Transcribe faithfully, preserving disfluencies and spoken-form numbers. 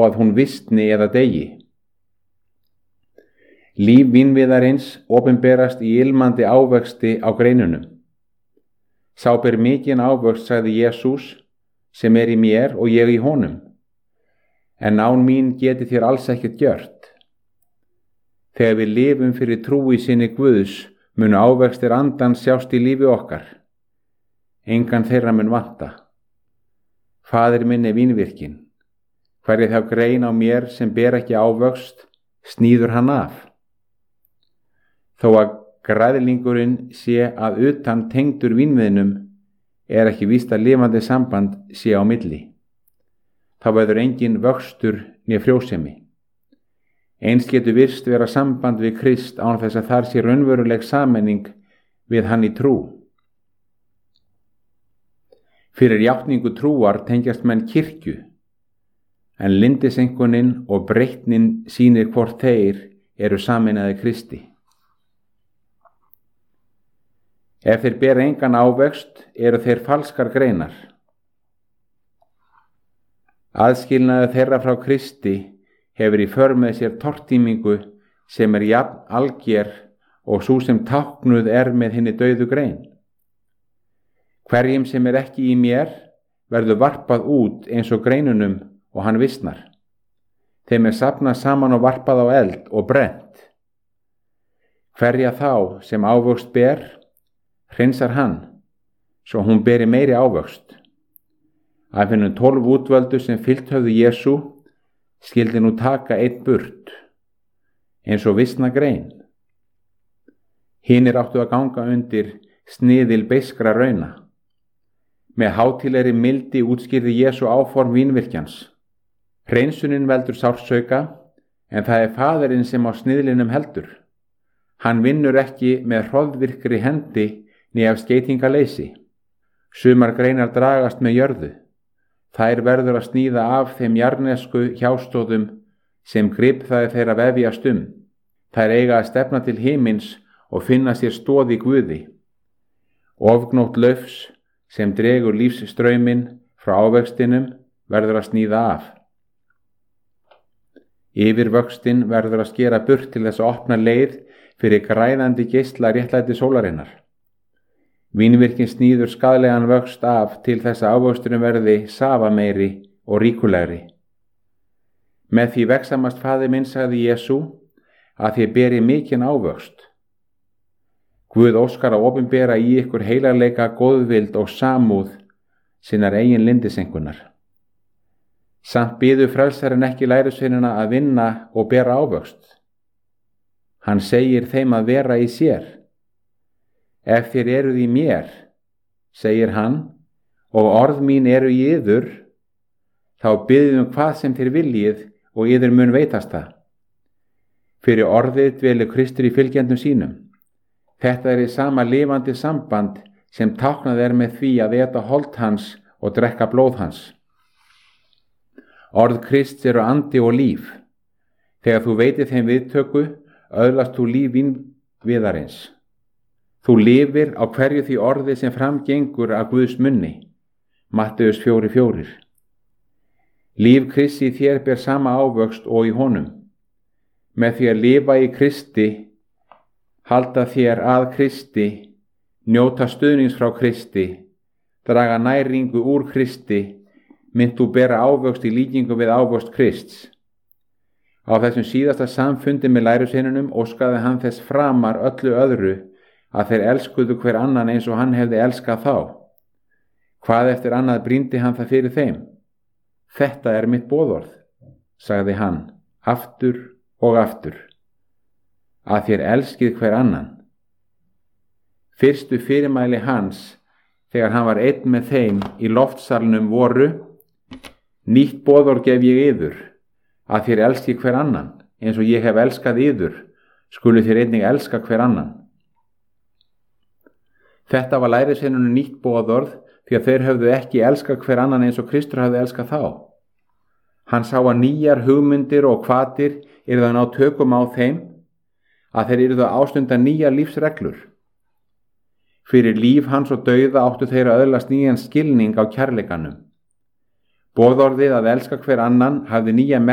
að hún vistni eða deyi. Líf vínviðarins opinberast í ilmandi ávexti á greinunum. Sá ber mikinn ávöxt, sagði Jesús, sem er í mér og ég í honum. En án mín geti þér alls ekkert gjört. Þegar við lifum fyrir trú í sinni Guðs, munu ávextir andans sjást í lífi okkar. Engan þeirra mun vanta. Faðir minn er vínvirkin. Hverja þá grein á mér sem ber ekki ávöxt, sníður hann af. Þó að græðlingurinn sé að utan tengdur vínviðnum, er ekki víst að lifandi samband sé á milli. Þá verður engin vöxtur né frjósemi. Eins getur virst vera samband við Krist án þess að þar sé raunveruleg sameining við hann í trú. Fyrir játningu trúar tengjast menn kirkju, en lindisenkunin og breytnin sýnir hvort þeir eru sameinaði Kristi. Ef þeir bera engan ávöxt, eru þeir falskar greinar. Aðskilnaði þeirra frá Kristi hefur í för með sér tortímingu sem er jafn alger og sú sem táknuð er með hinni dauðu grein. Hverjum sem er ekki í mér verður varpað út eins og greinunum og hann vissnar. Þeim er safnað saman og varpað á eld og brennt. Hverja þá sem ávöxt ber, hreinsar hann, svo hún beri meiri ávöxt. Af hennum tólf útvöldu sem fylgt höfðu Jesú, skyldi nú taka einn burt, eins og vissna grein. Hinir áttu að ganga undir sniðil beiskra rauna. Með hátíðlegri mildi útskýrði Jesú áform vínvirkjans. Hreinsunin veldur sársauka, en það er Faðirinn sem á sniðlinum heldur. Hann vinnur ekki með hroðvirkri hendi né af skeytingaleysi. Sumar greinar dragast með jörðu. Þær verður að sníða af þeim jarnesku hjástóðum sem gripþaði þeirra vefjast um. Þær eiga að stefna til himins og finna sér stoð í Guði. Ofgnótt laufs sem dregur lífsstrauminn frá ávextinum verður að sníða af. Yfirvöxtin verður að skera burt til þess að opna leið fyrir græðandi geisla réttlæti sólarinnar. Vínvirkin sníður skaðlegan vöxt af til þess að ávöxturinn verði safameiri og ríkulegri. Með því vexamast Faðir minn, sagði Jesú, að þið beri mikinn ávöxt. Guð óskar að opinbera í ykkur heilarleika, góðvild og samúð sinnar eigin lindisengunar. Samt biður frelsarinn ekki lærisveinana að vinna og bera ávöxt. Hann segir þeim að vera í sér. Ef þér eruð í mér, segir hann, og orð mín eru í yður, þá biðið um hvað sem þér viljið og yður mun veitast það. Fyrir orðið dvelur Kristur í fylgjendum sínum. Þetta er í sama lifandi samband sem táknað er með því að eta hold hans og drekka blóð hans. Orð Krists eru andi og líf. Þegar þú veitir þeim viðtöku, öðlast þú líf vínviðarins. Þú lifir á hverju því orði sem framgengur af Guðs munni. Matteus fjórir fjórir. Líf Kristi í þér ber sama ávöxt og í honum. Með því að lifa í Kristi, halda þér að Kristi, njóta stuðnings frá Kristi, draga næringu úr Kristi, mynd þú bera ávöxt í líkingu við ávöxt Krists. Á þessum síðasta samfundi með lærisveinunum óskaði hann þess framar öllu öðru að þeir elskuðu hver annan eins og hann hefði elskað þá. Hvað eftir annað brýndi hann það fyrir þeim? Þetta er mitt boðorð, sagði hann, aftur og aftur, að þér elskið hver annan. Fyrstu fyrirmæli hans, þegar hann var einn með þeim í loftsalnum voru, nýtt boðorð gef ég yður, að þér elskið hver annan, eins og ég hef elskað yður, skulu þér einnig elska hver annan. Þetta var lærisveinunum nýtt boðorð því að þeir höfðu ekki elskað hver annan eins og Kristur hafði elskað þá. Hann sá að nýjar hugmyndir og hvatir yrðu að ná tökum á þeim, að þeir yrðu að ástunda nýjar lífsreglur. Fyrir líf hans og dauða áttu þeir að öðlast nýjan skilning á kærleikanum. Boðorðið að elska hver annan hafði nýja